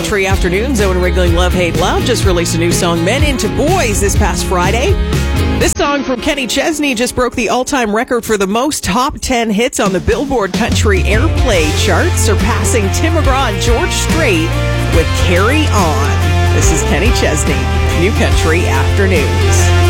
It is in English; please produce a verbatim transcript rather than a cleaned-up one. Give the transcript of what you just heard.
Country Afternoons. Owen Wrigley, Love, Hate, Love just released a new song, Men Into Boys, this past Friday. This song from Kenny Chesney just broke the all-time record for the most top ten hits on the Billboard Country Airplay chart, surpassing Tim McGraw and George Strait with Carry On. This is Kenny Chesney, New Country Afternoons.